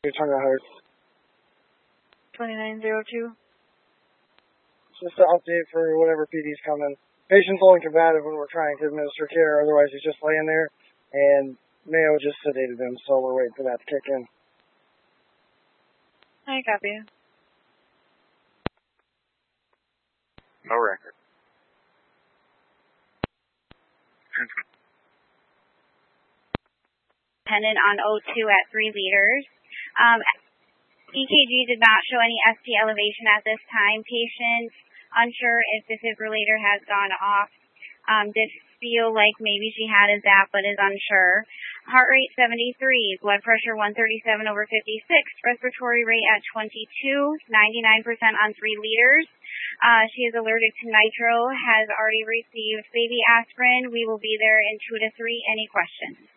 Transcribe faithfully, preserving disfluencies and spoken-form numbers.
Tonga Heights. twenty-nine oh two. Just an update for whatever P D's coming. Patient's only combative when we're trying to administer care, otherwise he's just laying there, and Mayo just sedated him, so we're waiting for that to kick in. I copy. No record. Dependent on O two at three liters. Um, E K G did not show any S T elevation at this time. Patient unsure if defibrillator has gone off. Um, did feel like maybe she had a zap but is unsure. Heart rate seventy-three, blood pressure one thirty-seven over fifty-six, respiratory rate at twenty-two, ninety-nine percent on three liters. Uh, she is allergic to nitro, has already received baby aspirin. We will be there in two to three. Any questions?